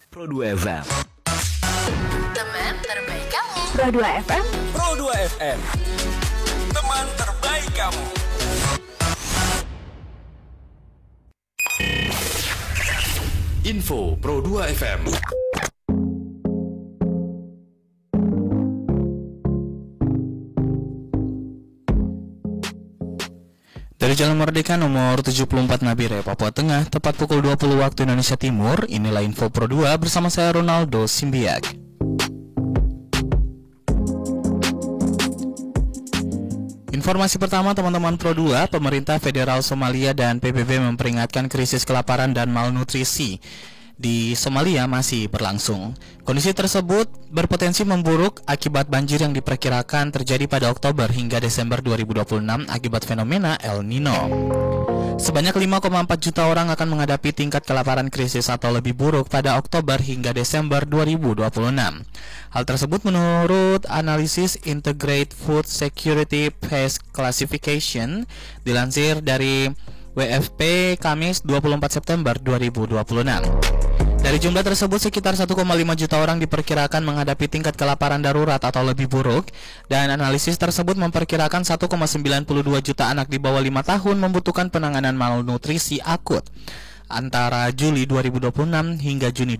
Pro 2 FM. Teman terbaik kamu. Pro 2 FM. Pro 2 FM. Teman terbaik kamu. Info Pro 2 FM. Dari Jalan Merdeka nomor 74 Nabire, Papua Tengah, tepat pukul 20 waktu Indonesia Timur, inilah Info Pro 2 bersama saya Ronaldo Simbiak. Informasi pertama teman-teman Pro 2, pemerintah federal Somalia dan PBB memperingatkan krisis kelaparan dan malnutrisi di Somalia masih berlangsung. Kondisi tersebut berpotensi memburuk akibat banjir yang diperkirakan terjadi pada Oktober hingga Desember 2026 akibat fenomena El Nino. Sebanyak 5,4 juta orang akan menghadapi tingkat kelaparan krisis atau lebih buruk pada Oktober hingga Desember 2026. Hal tersebut menurut analisis Integrated Food Security Phase Classification dilansir dari WFP Kamis 24 September 2026. Dari jumlah tersebut, sekitar 1,5 juta orang diperkirakan menghadapi tingkat kelaparan darurat atau lebih buruk, dan analisis tersebut memperkirakan 1,92 juta anak di bawah 5 tahun membutuhkan penanganan malnutrisi akut antara Juli 2026 hingga Juni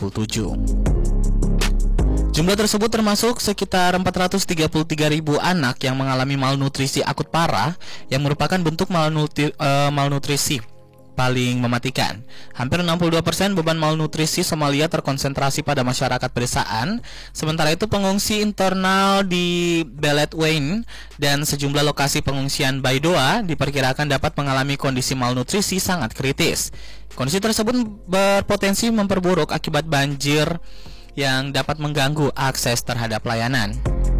2027. Jumlah tersebut termasuk sekitar 433.000 anak yang mengalami malnutrisi akut parah, yang merupakan bentuk malnutrisi paling mematikan. Hampir 62% beban malnutrisi Somalia terkonsentrasi pada masyarakat pedesaan. Sementara itu pengungsi internal di Beledweyne dan sejumlah lokasi pengungsian Baidoa diperkirakan dapat mengalami kondisi malnutrisi sangat kritis. Kondisi tersebut berpotensi memperburuk akibat banjir yang dapat mengganggu akses terhadap layanan.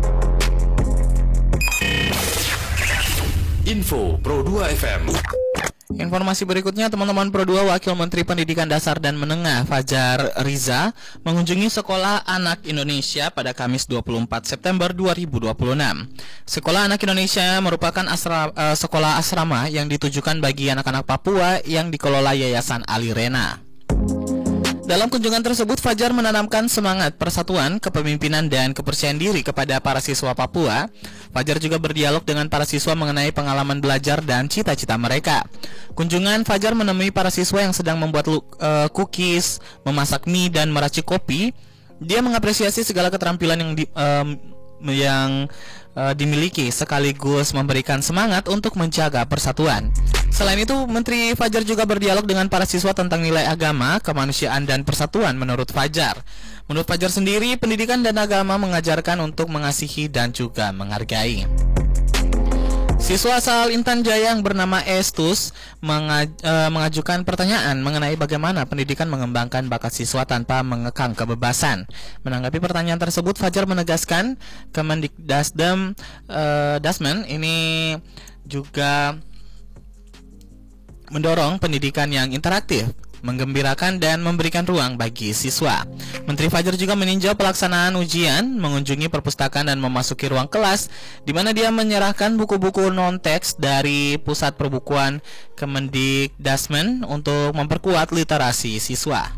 Info Pro 2 FM. Informasi berikutnya, teman-teman Pro 2, Wakil Menteri Pendidikan Dasar dan Menengah Fajar Riza mengunjungi Sekolah Anak Indonesia pada Kamis 24 September 2026. Sekolah Anak Indonesia merupakan sekolah asrama yang ditujukan bagi anak-anak Papua yang dikelola Yayasan Alirena. Dalam kunjungan tersebut, Fajar menanamkan semangat persatuan, kepemimpinan, dan kepercayaan diri kepada para siswa Papua. Fajar juga berdialog dengan para siswa mengenai pengalaman belajar dan cita-cita mereka. Kunjungan Fajar menemui para siswa yang sedang membuat cookies, memasak mie, dan meracik kopi. Dia mengapresiasi segala keterampilan yang dimiliki, sekaligus memberikan semangat untuk menjaga persatuan. Selain itu, Menteri Fajar juga berdialog dengan para siswa tentang nilai agama, kemanusiaan, dan persatuan menurut Fajar. Menurut Fajar sendiri, pendidikan dan agama mengajarkan untuk mengasihi dan juga menghargai. Siswa asal Intan Jaya yang bernama Estus mengajukan pertanyaan mengenai bagaimana pendidikan mengembangkan bakat siswa tanpa mengekang kebebasan. Menanggapi pertanyaan tersebut, Fajar menegaskan Kemendikdasmen ini juga mendorong pendidikan yang interaktif, menggembirakan, dan memberikan ruang bagi siswa. Menteri Fajar juga meninjau pelaksanaan ujian, mengunjungi perpustakaan, dan memasuki ruang kelas, di mana dia menyerahkan buku-buku non-teks dari Pusat Perbukuan Kemendikdasmen untuk memperkuat literasi siswa.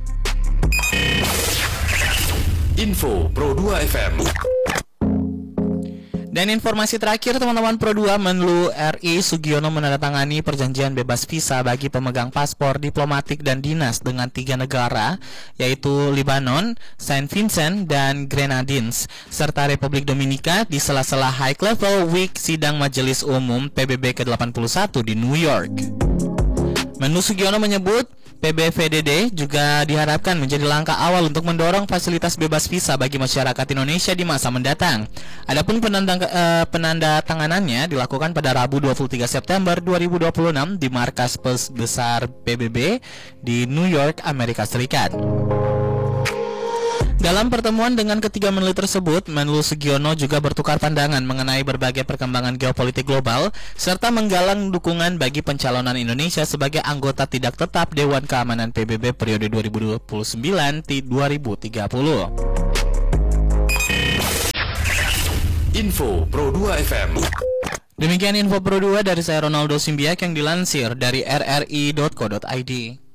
Info Pro 2 FM. Dan informasi terakhir, teman-teman Pro 2, Menlu RI Sugiono menandatangani perjanjian bebas visa bagi pemegang paspor diplomatik dan dinas dengan 3 negara, yaitu Lebanon, Saint Vincent, dan Grenadines, serta Republik Dominika di sela-sela High Level Week sidang Majelis Umum PBB ke-81 di New York. Menlu Sugiono menyebut PBVDD juga diharapkan menjadi langkah awal untuk mendorong fasilitas bebas visa bagi masyarakat Indonesia di masa mendatang. Adapun penandatanganannya dilakukan pada Rabu 23 September 2026 di markas besar PBB di New York, Amerika Serikat. Dalam pertemuan dengan ketiga Menlu tersebut, Menlu Sugiono juga bertukar pandangan mengenai berbagai perkembangan geopolitik global, serta menggalang dukungan bagi pencalonan Indonesia sebagai anggota tidak tetap Dewan Keamanan PBB periode 2029-2030. Info Pro 2 FM. Demikian Info Pro 2 dari saya Ronaldo Simbiak yang dilansir dari rri.co.id.